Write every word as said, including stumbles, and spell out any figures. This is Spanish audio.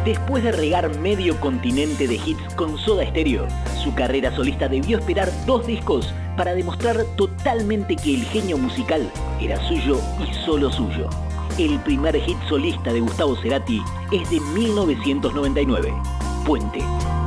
Después de regar medio continente de hits con Soda Stereo, su carrera solista debió esperar dos discos para demostrar totalmente que el genio musical era suyo y solo suyo. El primer hit solista de Gustavo Cerati es de mil novecientos noventa y nueve, Puente.